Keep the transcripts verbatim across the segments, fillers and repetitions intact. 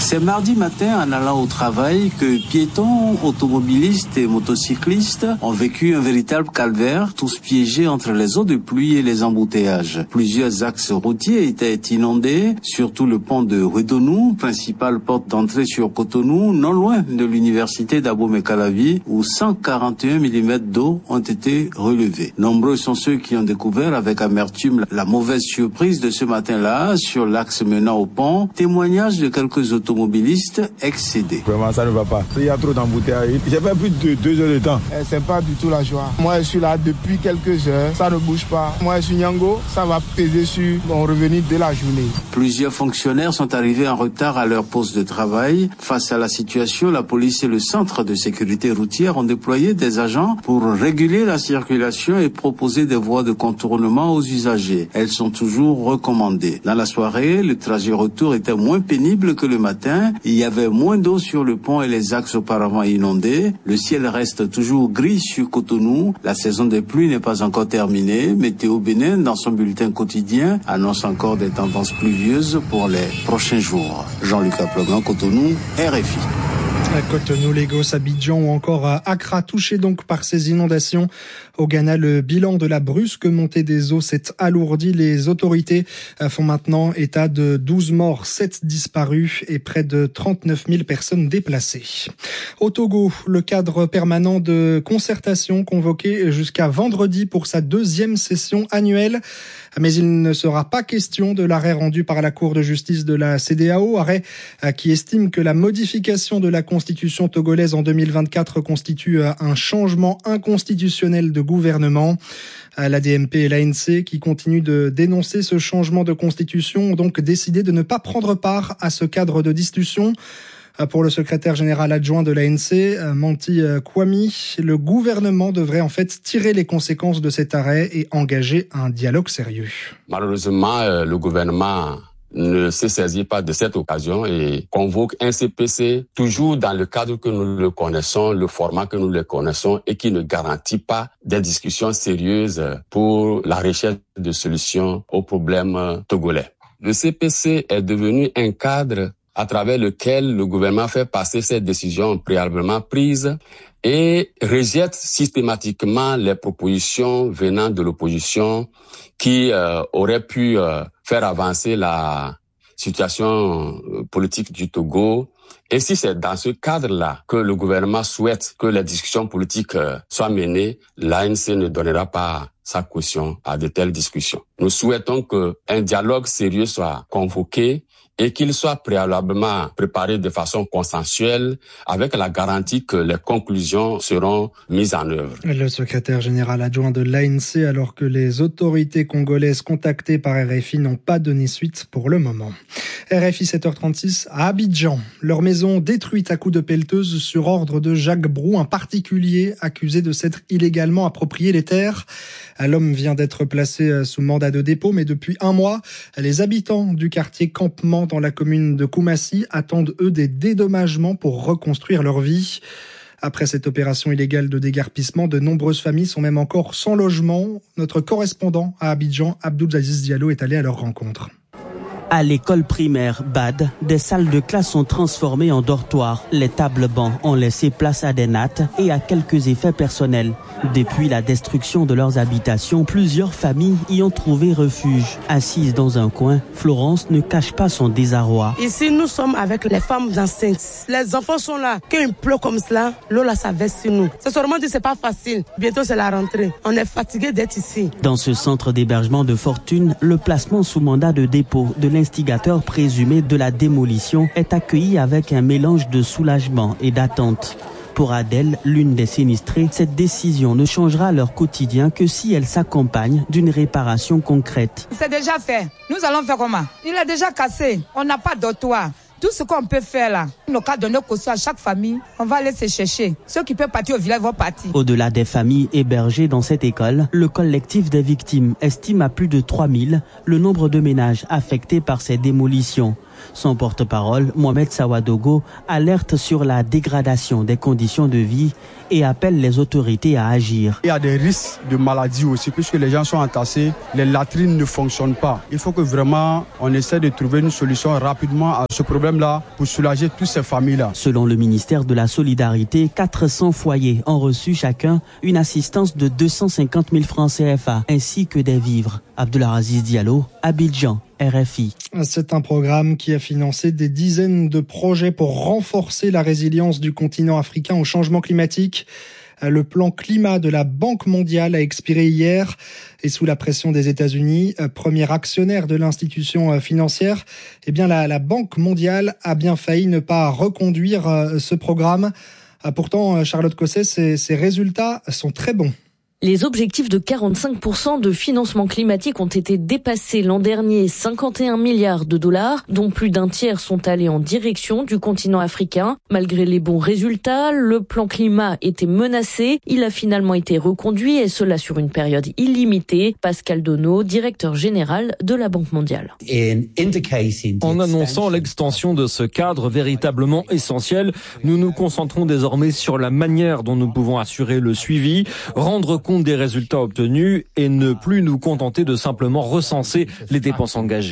C'est mardi matin, en allant au travail, que piétons, automobilistes et motocyclistes ont vécu un véritable calvaire, tous piégés entre les eaux de pluie et les embouteillages. Plusieurs axes routiers étaient inondés, surtout le pont de Ouédonou, principale porte d'entrée sur Cotonou, non loin de l'université d'Abomey-Calavi, où cent quarante et un millimètres d'eau ont été relevés. Nombreux sont ceux qui ont découvert avec amertume la mauvaise surprise de ce matin-là sur l'axe menant au pont. Témoignage de quelques automobilistes excédés. Vraiment, ça ne va pas. Il y a trop d'embouteillages. J'ai fait plus de deux heures de temps. Eh, c'est pas du tout la joie. Moi, je suis là depuis quelques heures. Ça ne bouge pas. Moi, je suis Nyango. Ça va peser sur mon revenu de la journée. Plusieurs fonctionnaires sont arrivés en retard à leur poste de travail. Face à la situation, la police et le centre de sécurité routière ont déployé des agents pour réguler la circulation et proposer des voies de contournement aux usagers. Elles sont toujours recommandées. Dans la soirée, le trajet retour était moins pénible que le matin. Il y avait moins d'eau sur le pont et les axes auparavant inondés. Le ciel reste toujours gris sur Cotonou. La saison des pluies n'est pas encore terminée. Météo Bénin, dans son bulletin quotidien, annonce encore des tendances pluvieuses pour les prochains jours. Jean-Luc Aplogan, Cotonou, R F I. À Cotonou, Lagos, Abidjan ou encore à Accra, touchés donc par ces inondations. Au Ghana, le bilan de la brusque montée des eaux s'est alourdi. Les autorités font maintenant état de douze morts, sept disparus et près de trente-neuf mille personnes déplacées. Au Togo, le cadre permanent de concertation convoqué jusqu'à vendredi pour sa deuxième session annuelle. Mais il ne sera pas question de l'arrêt rendu par la Cour de justice de la C E D E A O, arrêt qui estime que la modification de la Constitution togolaise en deux mille vingt-quatre constitue un changement inconstitutionnel de gouvernement. L'A D M P et l'A N C, qui continuent de dénoncer ce changement de Constitution, ont donc décidé de ne pas prendre part à ce cadre de discussion. Pour le secrétaire général adjoint de l'A N C, Manti Kwami, le gouvernement devrait en fait tirer les conséquences de cet arrêt et engager un dialogue sérieux. Malheureusement, le gouvernement ne se saisit pas de cette occasion et convoque un C P C toujours dans le cadre que nous le connaissons, le format que nous le connaissons et qui ne garantit pas des discussions sérieuses pour la recherche de solutions aux problèmes togolais. Le C P C est devenu un cadre à travers lequel le gouvernement fait passer ses décisions préalablement prises et rejette systématiquement les propositions venant de l'opposition qui euh, auraient pu euh, faire avancer la situation politique du Togo. Et si c'est dans ce cadre-là que le gouvernement souhaite que les discussions politiques euh, soient menées, l'A N C ne donnera pas sa caution à de telles discussions. Nous souhaitons qu'un dialogue sérieux soit convoqué et qu'il soit préalablement préparé de façon consensuelle avec la garantie que les conclusions seront mises en œuvre. Le secrétaire général adjoint de l'A N C, alors que les autorités congolaises contactées par R F I n'ont pas donné suite pour le moment. R F I sept heures trente-six à Abidjan. Leur maison détruite à coups de pelleteuse sur ordre de Jacques Brou, un particulier accusé de s'être illégalement approprié les terres. L'homme vient d'être placé sous mandat de dépôt, mais depuis un mois, les habitants du quartier Campement dans la commune de Koumassi attendent, eux, des dédommagements pour reconstruire leur vie. Après cette opération illégale de déguerpissement, de nombreuses familles sont même encore sans logement. Notre correspondant à Abidjan, Abdoul Aziz Diallo, est allé à leur rencontre. À l'école primaire Bad, des salles de classe sont transformées en dortoirs. Les tables bancs ont laissé place à des nattes et à quelques effets personnels. Depuis la destruction de leurs habitations, plusieurs familles y ont trouvé refuge. Assise dans un coin, Florence ne cache pas son désarroi. Ici, nous sommes avec les femmes enceintes. Les enfants sont là. Quand il pleut comme cela, l'eau là, ça verse sur nous. C'est seulement dit, c'est pas facile. Bientôt, c'est la rentrée. On est fatigué d'être ici. Dans ce centre d'hébergement de fortune, le placement sous mandat de dépôt de l'instigateur présumé de la démolition est accueilli avec un mélange de soulagement et d'attente. Pour Adèle, l'une des sinistrées, cette décision ne changera leur quotidien que si elle s'accompagne d'une réparation concrète. C'est déjà fait. Nous allons faire comment? Il est déjà cassé. On n'a pas de toit. Tout ce qu'on peut faire là, nos cas donner caution à chaque famille, on va aller se chercher. Ceux qui peuvent partir au village vont partir. Au-delà des familles hébergées dans cette école, le collectif des victimes estime à plus de trois mille le nombre de ménages affectés par ces démolitions. Son porte-parole, Mohamed Sawadogo, alerte sur la dégradation des conditions de vie et appelle les autorités à agir. Il y a des risques de maladie aussi, puisque les gens sont entassés, les latrines ne fonctionnent pas. Il faut que vraiment on essaie de trouver une solution rapidement à ce problème-là pour soulager toutes ces familles-là. Selon le ministère de la Solidarité, quatre cents foyers ont reçu chacun une assistance de deux cent cinquante mille francs C F A ainsi que des vivres. Abdelaziz Diallo, Abidjan, R F I. C'est un programme qui a financé des dizaines de projets pour renforcer la résilience du continent africain au changement climatique. Le plan climat de la Banque mondiale a expiré hier et sous la pression des États-Unis, premier actionnaire de l'institution financière, eh bien la, la Banque mondiale a bien failli ne pas reconduire ce programme. Pourtant, Charlotte Cosset, ces, ces résultats sont très bons. Les objectifs de quarante-cinq pour cent de financement climatique ont été dépassés l'an dernier, cinquante et un milliards de dollars, dont plus d'un tiers sont allés en direction du continent africain. Malgré les bons résultats, le plan climat était menacé. Il a finalement été reconduit et cela sur une période illimitée. Pascal Donneau, directeur général de la Banque mondiale. En annonçant l'extension de ce cadre véritablement essentiel, nous nous concentrons désormais sur la manière dont nous pouvons assurer le suivi, rendre compte des résultats obtenus et ne plus nous contenter de simplement recenser les dépenses engagées.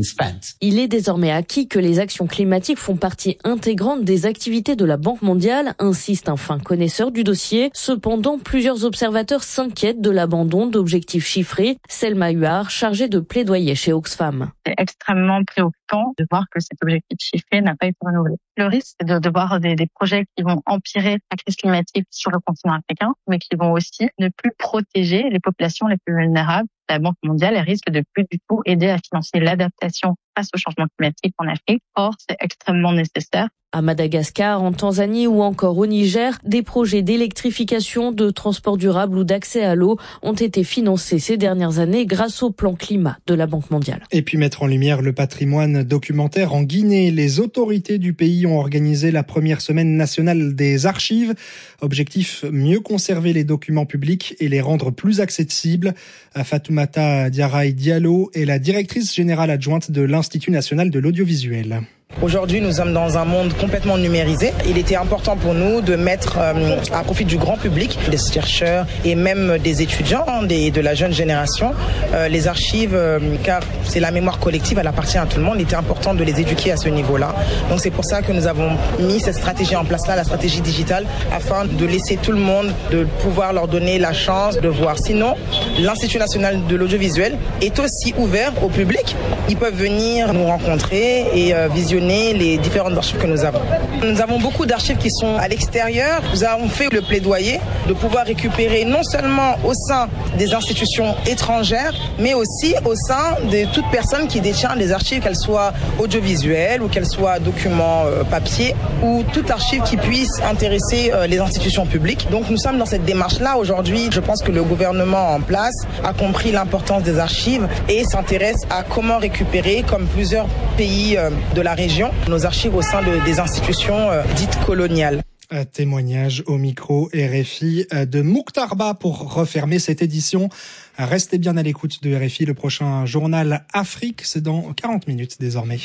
Il est désormais acquis que les actions climatiques font partie intégrante des activités de la Banque mondiale, insiste un fin connaisseur du dossier. Cependant, plusieurs observateurs s'inquiètent de l'abandon d'objectifs chiffrés. Selma Huard, chargée de plaidoyer chez Oxfam. C'est extrêmement préoccupant de voir que cet objectif chiffré n'a pas été renouvelé. Le risque, c'est de, de voir des, des projets qui vont empirer la crise climatique sur le continent africain, mais qui vont aussi ne plus protéger les populations les plus vulnérables. La Banque mondiale elle risque de plus du tout aider à financer l'adaptation face au changement climatique en Afrique. Or, c'est extrêmement nécessaire. À Madagascar, en Tanzanie ou encore au Niger, des projets d'électrification, de transport durable ou d'accès à l'eau ont été financés ces dernières années grâce au plan climat de la Banque mondiale. Et puis mettre en lumière le patrimoine documentaire en Guinée. Les autorités du pays ont organisé la première semaine nationale des archives. Objectif, mieux conserver les documents publics et les rendre plus accessibles. Fatoumata Diarraï Diallo est la directrice générale adjointe de l'Institut national de l'audiovisuel. Aujourd'hui, nous sommes dans un monde complètement numérisé. Il était important pour nous de mettre euh, à profit du grand public, des chercheurs et même des étudiants, des, de la jeune génération, euh, les archives, euh, car c'est la mémoire collective, elle appartient à tout le monde. Il était important de les éduquer à ce niveau-là. Donc c'est pour ça que nous avons mis cette stratégie en place là, la stratégie digitale, afin de laisser tout le monde, de pouvoir leur donner la chance de voir. Sinon, l'Institut national de l'audiovisuel est aussi ouvert au public. Ils peuvent venir nous rencontrer et euh, visionner les différentes archives que nous avons. Nous avons beaucoup d'archives qui sont à l'extérieur. Nous avons fait le plaidoyer de pouvoir récupérer non seulement au sein des institutions étrangères, mais aussi au sein de toute personne qui détient des archives, qu'elles soient audiovisuelles ou qu'elles soient documents euh, papier ou toute archive qui puisse intéresser euh, les institutions publiques. Donc nous sommes dans cette démarche-là aujourd'hui. Je pense que le gouvernement en place a compris l'importance des archives et s'intéresse à comment récupérer, comme plusieurs pays euh, de la région, nos archives au sein de, des institutions euh, dites coloniales. Un témoignage au micro R F I de Mouktarba pour refermer cette édition. Restez bien à l'écoute de R F I. Le prochain journal Afrique, c'est dans quarante minutes désormais.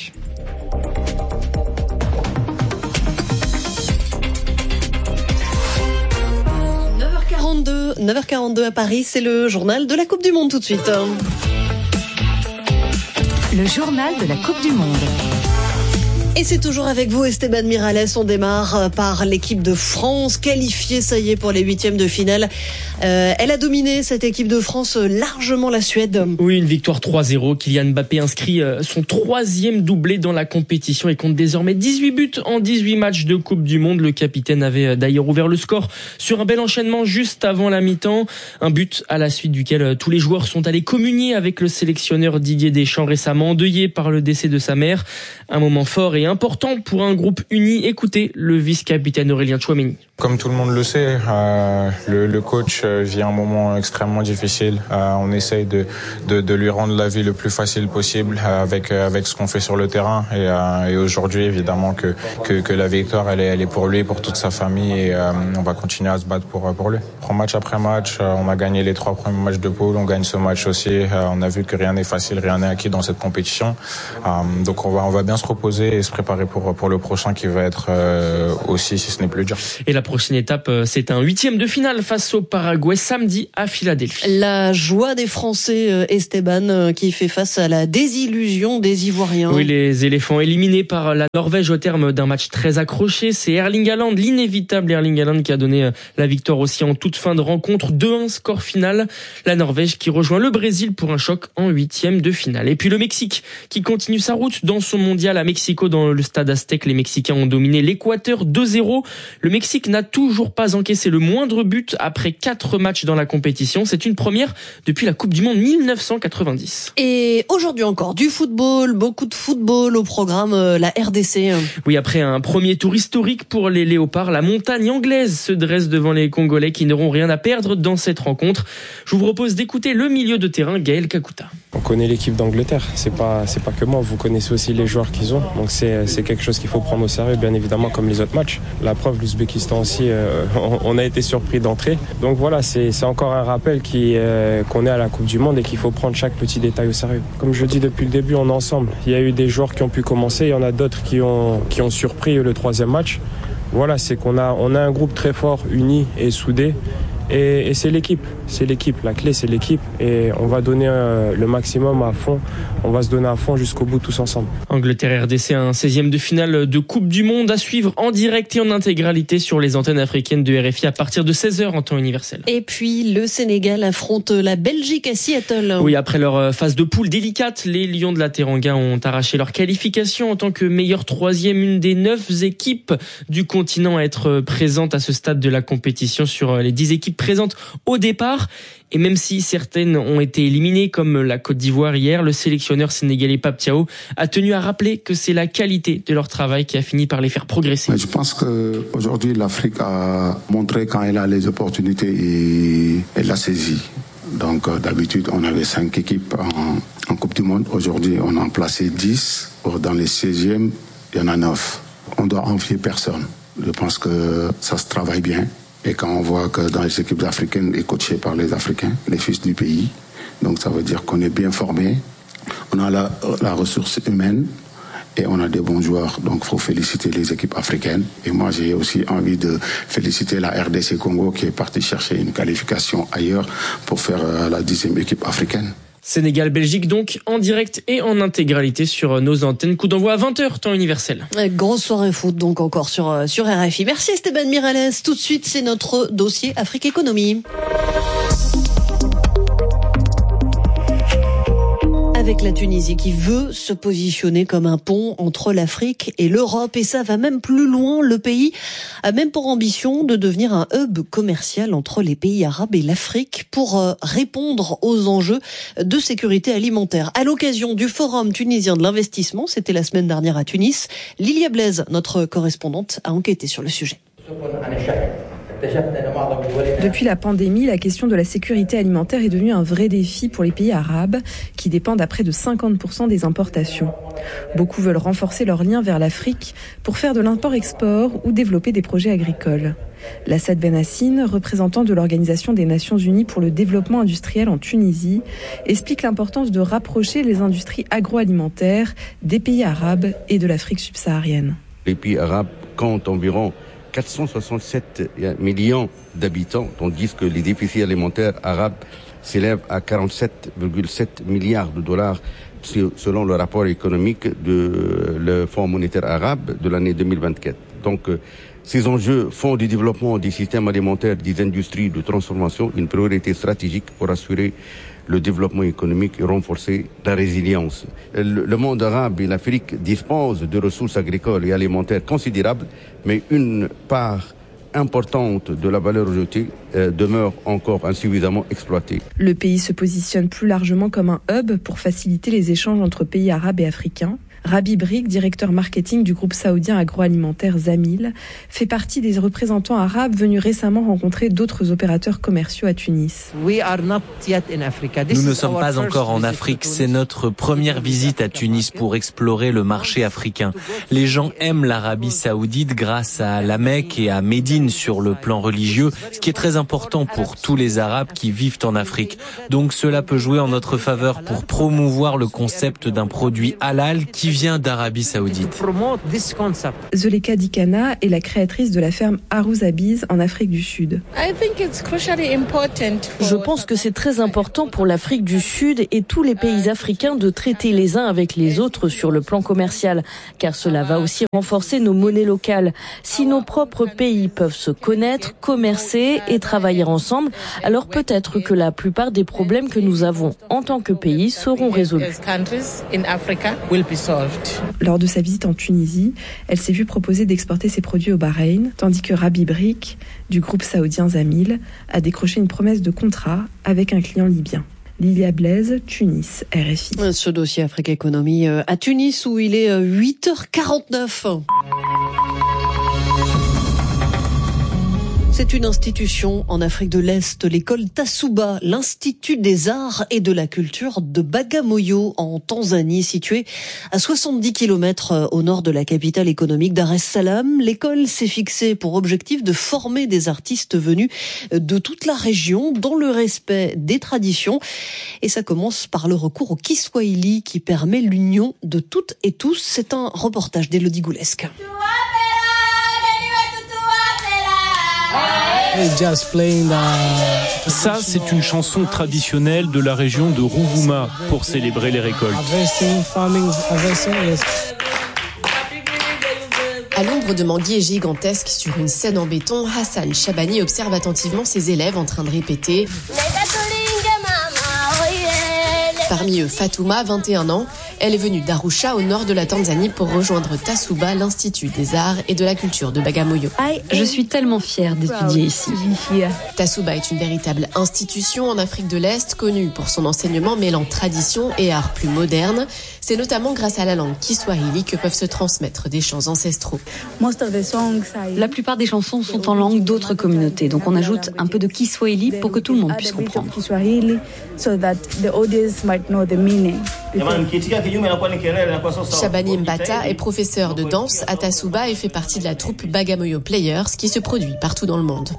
neuf heures quarante-deux, neuf heures quarante-deux à Paris, c'est le journal de la Coupe du Monde tout de suite. Le journal de la Coupe du Monde. Et c'est toujours avec vous, Esteban Miralles. On démarre par l'équipe de France, qualifiée, ça y est, pour les huitièmes de finale. Euh, elle a dominé, cette équipe de France, largement la Suède. Oui, une victoire trois zéro. Kylian Mbappé inscrit son troisième doublé dans la compétition et compte désormais dix-huit buts en dix-huit matchs de Coupe du Monde. Le capitaine avait d'ailleurs ouvert le score sur un bel enchaînement juste avant la mi-temps. Un but à la suite duquel tous les joueurs sont allés communier avec le sélectionneur Didier Deschamps, récemment endeuillé par le décès de sa mère. Un moment fort et important pour un groupe uni. Écoutez le vice-capitaine Aurélien Tchouameni. Comme tout le monde le sait, euh, le, le coach vit un moment extrêmement difficile. Euh, on essaye de, de, de lui rendre la vie le plus facile possible euh, avec avec ce qu'on fait sur le terrain. Et, euh, et aujourd'hui, évidemment, que, que que la victoire, elle est elle est pour lui, pour toute sa famille. Et euh, on va continuer à se battre pour pour lui. Match après match, euh, on a gagné les trois premiers matchs de poule. On gagne ce match aussi. Euh, on a vu que rien n'est facile, rien n'est acquis dans cette compétition. Euh, donc on va on va bien se reposer et se préparer pour pour le prochain qui va être euh, aussi, si ce n'est plus dur. Et la prochaine étape, c'est un huitième de finale face au Paraguay samedi à Philadelphie. La joie des Français, Esteban, qui fait face à la désillusion des Ivoiriens. Oui, les éléphants éliminés par la Norvège au terme d'un match très accroché. C'est Erling Haaland, l'inévitable Erling Haaland, qui a donné la victoire aussi en toute fin de rencontre. deux un score final. La Norvège qui rejoint le Brésil pour un choc en huitième de finale. Et puis le Mexique qui continue sa route dans son mondial à Mexico, dans le stade Aztec. Les Mexicains ont dominé l'Équateur deux zéro. Le Mexique n'a toujours pas encaissé le moindre but après quatre matchs dans la compétition. C'est une première depuis la Coupe du Monde mille neuf cent quatre-vingt-dix. Et aujourd'hui encore, du football, beaucoup de football au programme, la R D C. Oui, après un premier tour historique pour les Léopards, la montagne anglaise se dresse devant les Congolais qui n'auront rien à perdre dans cette rencontre. Je vous propose d'écouter le milieu de terrain, Gaël Kakuta. On connaît l'équipe d'Angleterre, c'est pas, c'est pas que moi, vous connaissez aussi les joueurs qu'ils ont, donc c'est, c'est quelque chose qu'il faut prendre au sérieux, bien évidemment, comme les autres matchs. La preuve, l'Ouzbékistan aussi, euh, on a été surpris d'entrer. Donc voilà, c'est, c'est encore un rappel qui, euh, qu'on est à la Coupe du Monde et qu'il faut prendre chaque petit détail au sérieux. Comme je dis depuis le début, on est ensemble. Il y a eu des joueurs qui ont pu commencer, il y en a d'autres qui ont, qui ont surpris le troisième match. Voilà, c'est qu'on a, on a un groupe très fort, uni et soudé. Et, et c'est l'équipe, c'est l'équipe, la clé c'est l'équipe et on va donner euh, le maximum à fond, on va se donner à fond jusqu'au bout tous ensemble. Angleterre-R D C, un seizième de finale de Coupe du Monde à suivre en direct et en intégralité sur les antennes africaines de R F I à partir de seize heures en temps universel. Et puis le Sénégal affronte la Belgique à Seattle. Oui, après leur phase de poule délicate, les Lions de la Teranga ont arraché leur qualification en tant que meilleure troisième, une des neuf équipes du continent à être présente à ce stade de la compétition sur les dix équipes présentes au départ. Et même si certaines ont été éliminées, comme la Côte d'Ivoire hier, le sélectionneur sénégalais Pape Thiaw a tenu à rappeler que c'est la qualité de leur travail qui a fini par les faire progresser. Je pense qu'aujourd'hui, l'Afrique a montré quand elle a les opportunités et elle l'a saisi. Donc d'habitude, on avait cinq équipes en, en Coupe du Monde. Aujourd'hui, on en a placé dix. Dans les seizièmes, il y en a neuf. On doit envier personne. Je pense que ça se travaille bien. Et quand on voit que dans les équipes africaines est coachées par les Africains, les fils du pays, donc ça veut dire qu'on est bien formé, on a la, la ressource humaine et on a des bons joueurs. Donc il faut féliciter les équipes africaines. Et moi j'ai aussi envie de féliciter la R D C Congo qui est partie chercher une qualification ailleurs pour faire la dixième équipe africaine. Sénégal-Belgique donc en direct et en intégralité sur nos antennes. Coup d'envoi à vingt heures, temps universel. Grosse soirée foot donc encore sur, sur R F I. Merci Esteban Miralles. Tout de suite, c'est notre dossier Afrique Économie. Avec la Tunisie qui veut se positionner comme un pont entre l'Afrique et l'Europe. Et ça va même plus loin. Le pays a même pour ambition de devenir un hub commercial entre les pays arabes et l'Afrique pour répondre aux enjeux de sécurité alimentaire. À l'occasion du Forum tunisien de l'investissement, c'était la semaine dernière à Tunis, Lilia Blaise, notre correspondante, a enquêté sur le sujet. Depuis la pandémie, la question de la sécurité alimentaire est devenue un vrai défi pour les pays arabes qui dépendent à près de cinquante pour cent des importations. Beaucoup veulent renforcer leurs liens vers l'Afrique pour faire de l'import-export ou développer des projets agricoles. Lassad Benassine, représentant de l'Organisation des Nations Unies pour le développement industriel en Tunisie, explique l'importance de rapprocher les industries agroalimentaires des pays arabes et de l'Afrique subsaharienne. Les pays arabes comptent environ quatre cent soixante-sept millions d'habitants, tandis que les déficits alimentaires arabes s'élèvent à quarante-sept virgule sept milliards de dollars selon le rapport économique du Fonds monétaire arabe de l'année deux mille vingt-quatre. Donc, ces enjeux font du développement des systèmes alimentaires, des industries de transformation une priorité stratégique pour assurer le développement économique et renforcer la résilience. Le, le monde arabe et l'Afrique disposent de ressources agricoles et alimentaires considérables, mais une part importante de la valeur ajoutée euh, demeure encore insuffisamment exploitée. Le pays se positionne plus largement comme un hub pour faciliter les échanges entre pays arabes et africains. Rabi Brik, directeur marketing du groupe saoudien agroalimentaire Zamil, fait partie des représentants arabes venus récemment rencontrer d'autres opérateurs commerciaux à Tunis. Nous ne sommes pas encore en Afrique, c'est notre première visite à Tunis pour explorer le marché africain. Les gens aiment l'Arabie saoudite grâce à la Mecque et à Médine sur le plan religieux, ce qui est très important pour tous les Arabes qui vivent en Afrique. Donc cela peut jouer en notre faveur pour promouvoir le concept d'un produit halal qui vient d'Arabie saoudite. Zuleka Dikana est la créatrice de la ferme Arrouzabiz en Afrique du Sud. Je pense que c'est très important pour l'Afrique du Sud et tous les pays africains de traiter les uns avec les autres sur le plan commercial, car cela va aussi renforcer nos monnaies locales. Si nos propres pays peuvent se connaître, commercer et travailler ensemble, alors peut-être que la plupart des problèmes que nous avons en tant que pays seront résolus. Lors de sa visite en Tunisie, elle s'est vue proposer d'exporter ses produits au Bahreïn, tandis que Rabi Brik, du groupe saoudien Zamil, a décroché une promesse de contrat avec un client libyen. Lilia Blaise, Tunis, R F I. Ce dossier Afrique Économie à Tunis où il est huit heures quarante-neuf. C'est une institution en Afrique de l'Est, l'école Tasuba, l'Institut des Arts et de la Culture de Bagamoyo en Tanzanie, située à soixante-dix kilomètres au nord de la capitale économique Dar es Salaam. L'école s'est fixée pour objectif de former des artistes venus de toute la région dans le respect des traditions. Et ça commence par le recours au Kiswahili qui permet l'union de toutes et tous. C'est un reportage d'Élodie Goulesque. Ça, c'est une chanson traditionnelle de la région de Rovuma pour célébrer les récoltes. À l'ombre de manguiers gigantesques sur une scène en béton, Hassan Chabani observe attentivement ses élèves en train de répéter. Parmi eux, Fatouma, vingt et un ans. Elle est venue d'Arusha, au nord de la Tanzanie, pour rejoindre Tasuba, l'Institut des Arts et de la Culture de Bagamoyo. Je suis tellement fière d'étudier ici. Tasuba est une véritable institution en Afrique de l'Est, connue pour son enseignement mêlant tradition et art plus moderne. C'est notamment grâce à la langue Kiswahili que peuvent se transmettre des chants ancestraux. La plupart des chansons sont en langue d'autres communautés, donc on ajoute un peu de Kiswahili pour que tout le monde puisse comprendre. Shabani Mbata est professeur de danse à Tasuba et fait partie de la troupe Bagamoyo Players qui se produit partout dans le monde.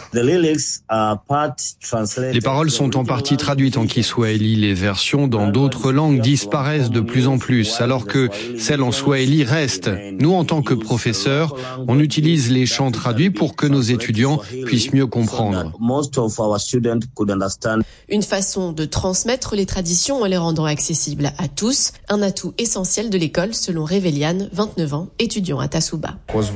Les paroles sont en partie traduites en Kiswahili. Les versions dans d'autres langues disparaissent de plus en plus, alors que celles en Swahili restent. Nous, en tant que professeurs, on utilise les chants traduits pour que nos étudiants puissent mieux comprendre. Une façon de transmettre les traditions en les rendant accessibles à tous, un atout essentiel de l'école selon Révéliane, vingt-neuf ans, étudiant à Tasuba.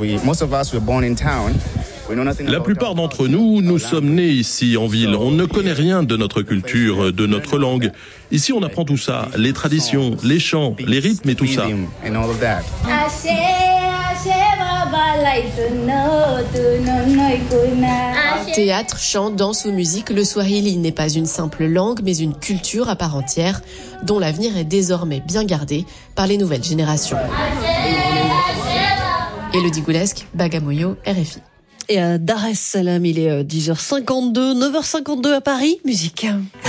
La plupart d'entre nous, nous sommes nés ici en ville. On ne connaît rien de notre culture, de notre langue. Ici, on apprend tout ça, les traditions, les chants, les rythmes et tout ça. Théâtre, chant, danse ou musique, le Swahili n'est pas une simple langue, mais une culture à part entière, dont l'avenir est désormais bien gardé par les nouvelles générations. Élodie Goulesque, Bagamoyo, R F I. Et à Dar es Salaam, il est dix heures cinquante-deux, neuf heures cinquante-deux à Paris, musique.